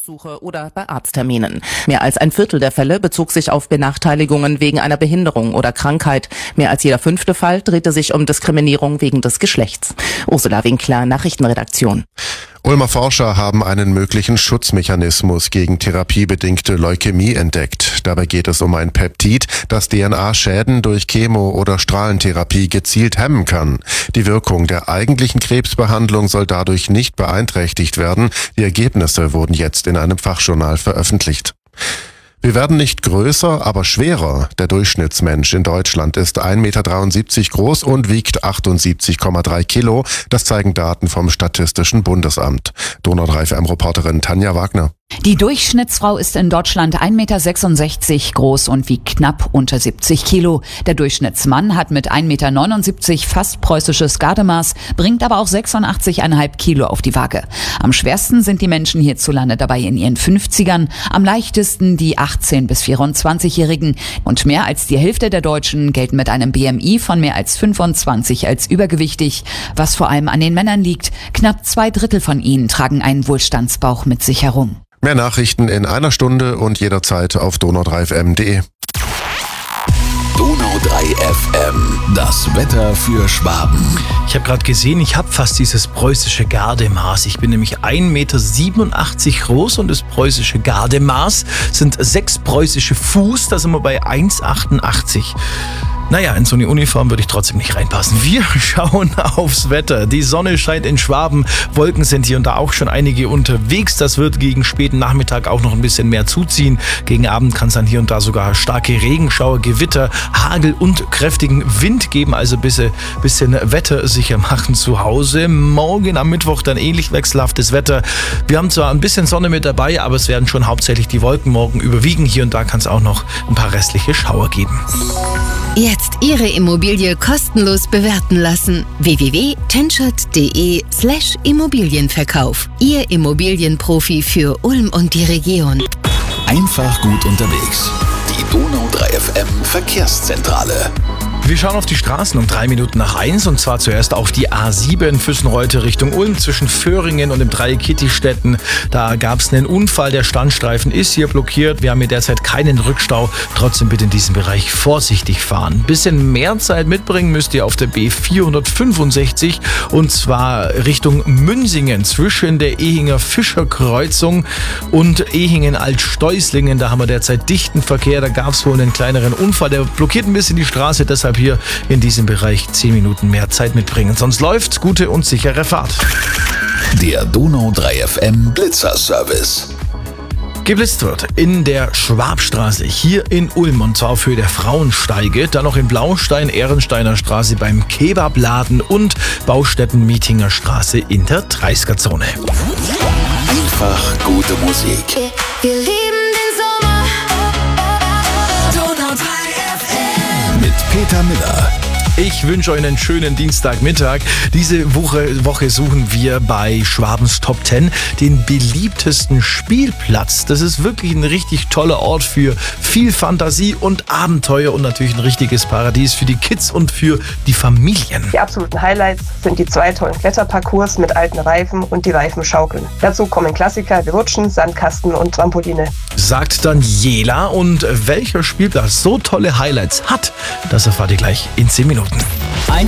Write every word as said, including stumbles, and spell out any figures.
Besuche oder bei Arztterminen. Mehr als ein Viertel der Fälle bezog sich auf Benachteiligungen wegen einer Behinderung oder Krankheit. Mehr als jeder fünfte Fall drehte sich um Diskriminierung wegen des Geschlechts. Ursula Winkler, Nachrichtenredaktion. Ulmer Forscher haben einen möglichen Schutzmechanismus gegen therapiebedingte Leukämie entdeckt. Dabei geht es um ein Peptid, das D N A-Schäden durch Chemo- oder Strahlentherapie gezielt hemmen kann. Die Wirkung der eigentlichen Krebsbehandlung soll dadurch nicht beeinträchtigt werden. Die Ergebnisse wurden jetzt in einem Fachjournal veröffentlicht. Wir werden nicht größer, aber schwerer. Der Durchschnittsmensch in Deutschland ist ein Meter dreiundsiebzig groß und wiegt achtundsiebzig Komma drei Kilo. Das zeigen Daten vom Statistischen Bundesamt. Donau drei F M-Reporterin Tanja Wagner. Die Durchschnittsfrau ist in Deutschland ein Meter sechsundsechzig groß und wiegt knapp unter siebzig Kilo. Der Durchschnittsmann hat mit ein Meter neunundsiebzig fast preußisches Gardemaß, bringt aber auch sechsundachtzig Komma fünf Kilo auf die Waage. Am schwersten sind die Menschen hierzulande dabei in ihren fünfzigern, am leichtesten die achtzehn- bis vierundzwanzigjährigen. Und mehr als die Hälfte der Deutschen gelten mit einem B M I von mehr als fünfundzwanzig als übergewichtig, was vor allem an den Männern liegt. Knapp zwei Drittel von ihnen tragen einen Wohlstandsbauch mit sich herum. Mehr Nachrichten in einer Stunde und jederzeit auf donau drei f m punkt de. Donau drei F M, das Wetter für Schwaben. Ich habe gerade gesehen, ich habe fast dieses preußische Gardemaß. Ich bin nämlich ein Meter siebenundachtzig groß und das preußische Gardemaß sind sechs preußische Fuß, da sind wir bei eins Komma achtundachtzig. Naja, in so eine Uniform würde ich trotzdem nicht reinpassen. Wir schauen aufs Wetter. Die Sonne scheint in Schwaben. Wolken sind hier und da auch schon einige unterwegs. Das wird gegen späten Nachmittag auch noch ein bisschen mehr zuziehen. Gegen Abend kann es dann hier und da sogar starke Regenschauer, Gewitter, Hagel und kräftigen Wind geben. Also ein bisschen, bisschen wettersicher machen zu Hause. Morgen am Mittwoch dann ähnlich wechselhaftes Wetter. Wir haben zwar ein bisschen Sonne mit dabei, aber es werden schon hauptsächlich die Wolken morgen überwiegen. Hier und da kann es auch noch ein paar restliche Schauer geben. Jetzt Ihre Immobilie kostenlos bewerten lassen. w w w punkt tenschert punkt de slash Immobilienverkauf. Ihr Immobilienprofi für Ulm und die Region. Einfach gut unterwegs. Die Donau drei F M Verkehrszentrale. Wir schauen auf die Straßen um drei Minuten nach eins und zwar zuerst auf die A sieben Füssenreute Richtung Ulm zwischen Föhringen und dem Dreieck Kittistetten. Da gab es einen Unfall, der Standstreifen ist hier blockiert. Wir haben hier derzeit keinen Rückstau. Trotzdem bitte in diesem Bereich vorsichtig fahren. Ein bisschen mehr Zeit mitbringen müsst ihr auf der B vierhundertfünfundsechzig und zwar Richtung Münsingen zwischen der Ehinger Fischerkreuzung und Ehingen-Altsteußlingen. Da haben wir derzeit dichten Verkehr. Da gab es wohl einen kleineren Unfall. Der blockiert ein bisschen die Straße, deshalb hier in diesem Bereich zehn Minuten mehr Zeit mitbringen. Sonst läuft's. Gute und sichere Fahrt. Der Donau drei F M Blitzerservice. Geblitzt wird in der Schwabstraße hier in Ulm und zwar auf Höhe der Frauensteige, dann noch in Blaustein, Ehrensteiner Straße beim Kebabladen und Baustätten-Mietinger Straße in der dreißiger Zone. Einfach gute Musik. Wir lieben den Sommer. Donau drei F M. Mit Peter Miller. Ich wünsche euch einen schönen Dienstagmittag. Diese Woche, Woche suchen wir bei Schwabens Top zehn den beliebtesten Spielplatz. Das ist wirklich ein richtig toller Ort für viel Fantasie und Abenteuer und natürlich ein richtiges Paradies für die Kids und für die Familien. Die absoluten Highlights sind die zwei tollen Kletterparcours mit alten Reifen und die Reifenschaukeln. Dazu kommen Klassiker wie Rutschen, Sandkasten und Trampoline. Sagt Daniela, und welcher Spielplatz so tolle Highlights hat, das erfahrt ihr gleich in zehn Minuten. Einfach